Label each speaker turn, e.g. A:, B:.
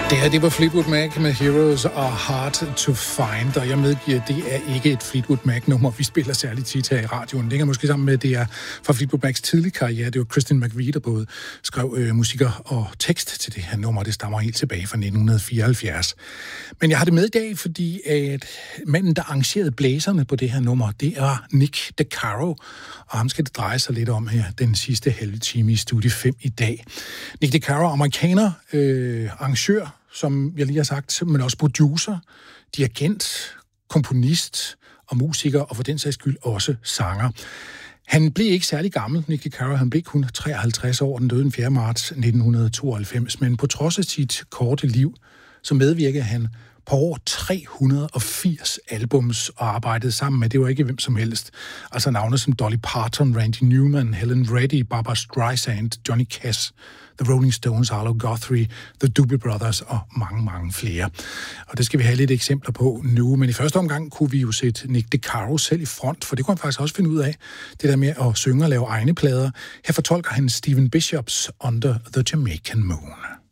A: Det her, det var Fleetwood Mac med Heroes og Hard to Find, og jeg medgiver, at det er ikke et Fleetwood Mac-nummer, vi spiller særligt tit her i radioen. Det hænger måske sammen med, at det er fra Fleetwood Macs tidlige karriere. Det var Christine McVie, der både skrev musikker og tekst til det her nummer. Det stammer helt tilbage fra 1974. Men jeg har det med i dag, fordi at manden, der arrangerede blæserne på det her nummer, det er Nick DeCaro, og ham skal det dreje sig lidt om her den sidste halve time i Studie 5 i dag. Nick DeCaro, amerikaner, arrangør, som jeg lige har sagt, men også producer, dirigent, komponist og musiker, og for den sags skyld også sanger. Han blev ikke særlig gammel, Nick DeCaro. Han blev kun 53 år, den døde den 4. marts 1992, men på trods af sit korte liv, så medvirkede han på over 380 albums og arbejdede sammen med, det var ikke hvem som helst, altså navne som Dolly Parton, Randy Newman, Helen Reddy, Barbra Streisand, Johnny Cash, The Rolling Stones, Arlo Guthrie, The Doobie Brothers og mange, mange flere. Og det skal vi have lidt eksempler på nu, men i første omgang kunne vi jo sætte Nick DeCaro selv i front, for det kunne han faktisk også finde ud af, det der med at synge og lave egne plader. Her fortolker han Stephen Bishops Under the Jamaican Moon.